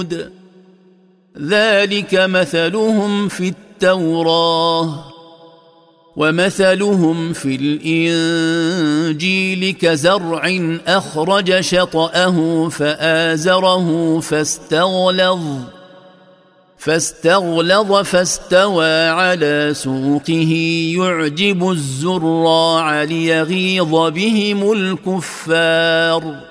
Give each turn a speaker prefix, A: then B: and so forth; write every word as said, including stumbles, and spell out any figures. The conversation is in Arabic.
A: ذلك مثلهم في التوراة ومثلهم في الإنجيل كزرع أخرج شطأه فآزره فاستغلظ فاستغلظ فاستوى على سوقه يعجب الزراع ليغيظ بهم الكفار